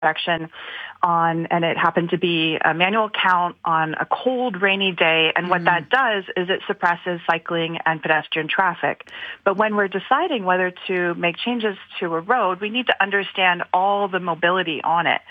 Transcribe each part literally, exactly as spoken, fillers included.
inspection on, and it happened to be a manual count on a cold, rainy day. And what mm. that does is it suppresses cycling and pedestrian traffic. But when we're deciding whether to make changes to a road, we need to understand all the mobility on it.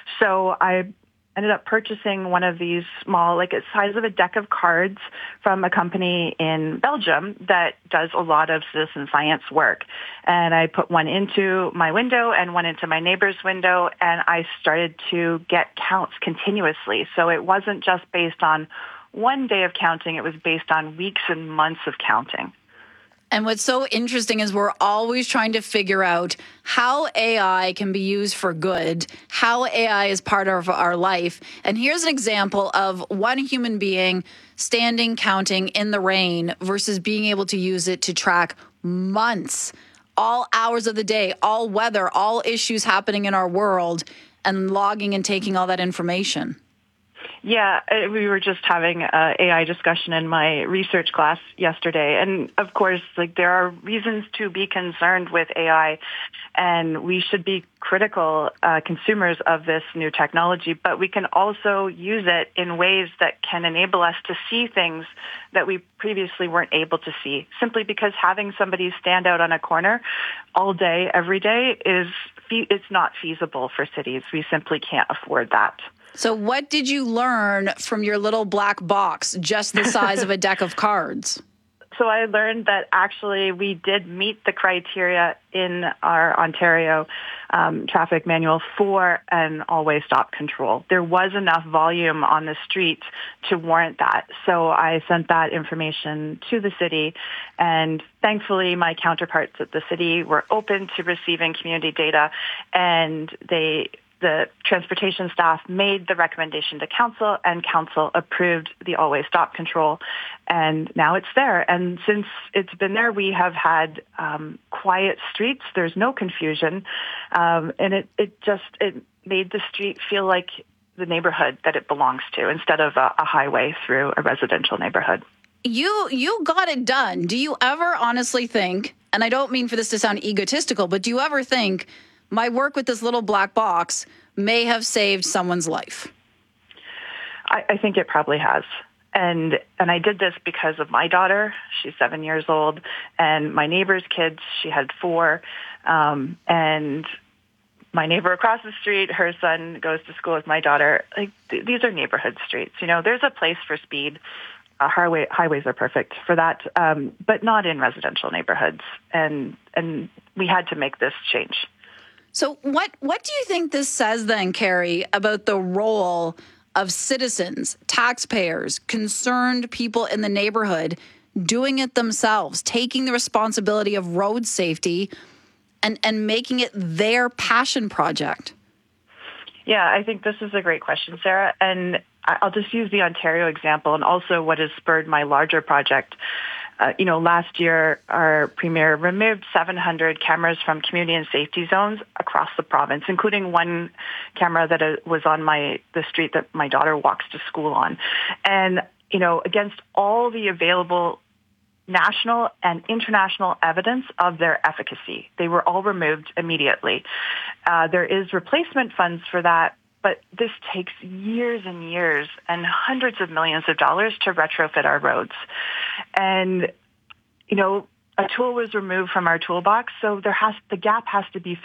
So I ended up purchasing one of these small, like the size of a deck of cards from a company in Belgium that does a lot of citizen science work. And I put one into my window and one into my neighbor's window, and I started to get counts continuously. So it wasn't just based on one day of counting, it was based on weeks and months of counting. And what's so interesting is we're always trying to figure out how A I can be used for good, how A I is part of our life. And here's an example of one human being standing, counting in the rain versus being able to use it to track months, all hours of the day, all weather, all issues happening in our world, and logging and taking all that information. Yeah, we were just having an A I discussion in my research class yesterday. And of course, like there are reasons to be concerned with A I, and we should be critical uh, consumers of this new technology, but we can also use it in ways that can enable us to see things that we previously weren't able to see, simply because having somebody stand out on a corner all day, every day is it's not feasible for cities. We simply can't afford that. So what did you learn from your little black box, just the size of a deck of cards? So I learned that actually we did meet the criteria in our Ontario um, traffic manual for an always stop control. There was enough volume on the street to warrant that. So I sent that information to the city, and thankfully my counterparts at the city were open to receiving community data, and they the transportation staff made the recommendation to council, and council approved the always stop control, and now it's there. And since it's been there, we have had um, quiet streets. There's no confusion, um, and it, it just it made the street feel like the neighborhood that it belongs to, instead of a, a highway through a residential neighborhood. You you got it done. Do you ever honestly think, and I don't mean for this to sound egotistical, but do you ever think my work with this little black box may have saved someone's life? I, I think it probably has. And and I did this because of my daughter. She's seven years old. And my neighbor's kids, she had four. Um, and my neighbor across the street, her son goes to school with my daughter. Like th- these are neighborhood streets. You know, there's a place for speed. Uh, highway, highways are perfect for that, um, but not in residential neighborhoods. And and we had to make this change. So what, what do you think this says then, Carrie, about the role of citizens, taxpayers, concerned people in the neighborhood doing it themselves, taking the responsibility of road safety and, and making it their passion project? Yeah, I think this is a great question, Sarah. And I'll just use the Ontario example and also what has spurred my larger project. Uh, you know, last year, our premier removed seven hundred cameras from community and safety zones across the province, including one camera that uh, was on my the street that my daughter walks to school on. And, you know, against all the available national and international evidence of their efficacy, they were all removed immediately. Uh, there is replacement funds for that, but this takes years and years and hundreds of millions of dollars to retrofit our roads. And, you know, a tool was removed from our toolbox, so there has the gap has to be